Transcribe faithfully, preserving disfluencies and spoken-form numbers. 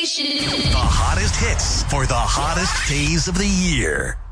The hottest hits for the hottest days of the year.